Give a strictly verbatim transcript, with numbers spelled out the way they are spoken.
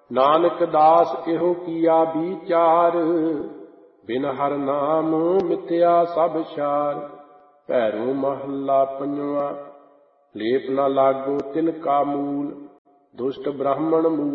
ਨਾਨਕ ਦਾਸ ਇਹੋ ਕੀਆ ਵਿਚਾਰ, ਬਿਨ ਹਰਿ ਨਾਮ ਮਿਥਿਆ ਸਭ ਛਾਰ। ਭੈਰੋ ਮਹੱਲਾ ਪੰਜਵਾਂ। ਲੇਪ ਨ ਲਾਗੋ ਤਿਨ ਕਾ ਮੂਲ, ਦੁਸ਼ਟ ਬ੍ਰਾਹਮਣ ਮੂਲ